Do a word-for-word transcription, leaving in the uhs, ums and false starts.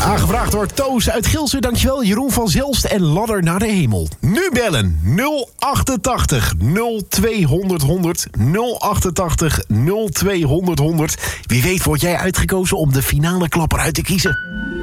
Aangevraagd door Toos uit Gilsen, dankjewel. Jeroen van Zelst en Ladder naar de hemel. Nu bellen nul achtentachtig nul tweehonderd honderd nul achtentachtig nul tweehonderd honderd. Wie weet word jij uitgekozen om de finale klapper uit te kiezen.